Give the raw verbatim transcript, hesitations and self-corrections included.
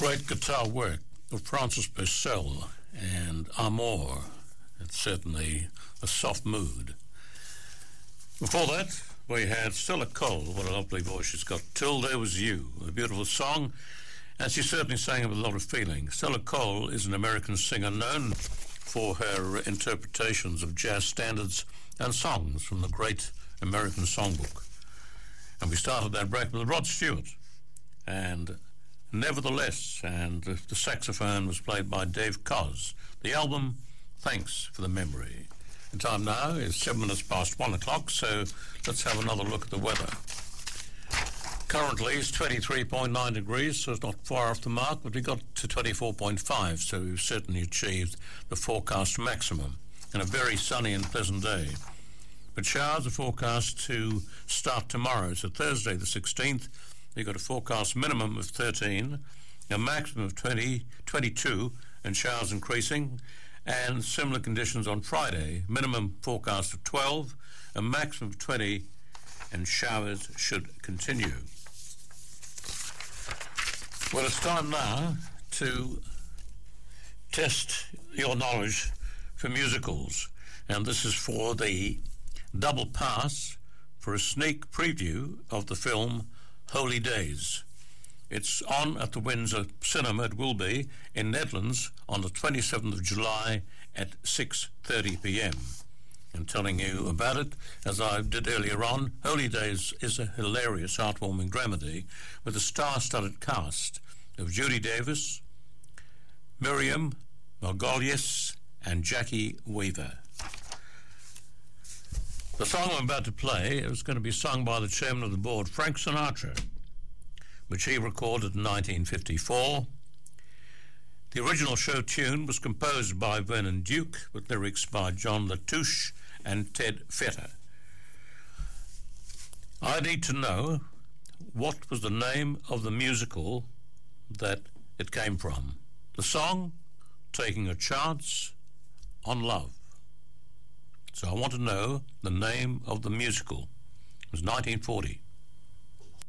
Great guitar work of Francis Purcell and Amor. It's certainly a soft mood. Before that, we had Stella Cole. What a lovely voice she's got. Till There Was You, a beautiful song, and she certainly sang it with a lot of feeling. Stella Cole is an American singer known for her interpretations of jazz standards and songs from the great American songbook. And we started that break with Rod Stewart and Nevertheless, and the saxophone was played by Dave Koz. The album, Thanks for the Memory. The time now is seven minutes past one o'clock, so let's have another look at the weather. Currently it's twenty-three point nine degrees, so it's not far off the mark, but we got to twenty-four point five, so we've certainly achieved the forecast maximum, and a very sunny and pleasant day. But showers are forecast to start tomorrow, so Thursday the sixteenth, we've got a forecast minimum of thirteen, a maximum of twenty, twenty-two, and showers increasing, and similar conditions on Friday, minimum forecast of twelve, a maximum of twenty, and showers should continue. Well, it's time now to test your knowledge for musicals, and this is for the double pass for a sneak preview of the film Holy Days. It's on at the Windsor Cinema. It will be in Netherlands on the twenty-seventh of July at six thirty p.m. I'm telling you about it, as I did earlier on. Holy Days is a hilarious, heartwarming dramedy with a star-studded cast of Judy Davis, Miriam Margolyes, and Jackie Weaver. The song I'm about to play is going to be sung by the chairman of the board, Frank Sinatra, which he recorded in nineteen fifty-four. The original show tune was composed by Vernon Duke, with lyrics by John Latouche and Ted Fetter. I need to know what was the name of the musical that it came from. The song, Taking a Chance on Love. So I want to know the name of the musical. It was nineteen forty.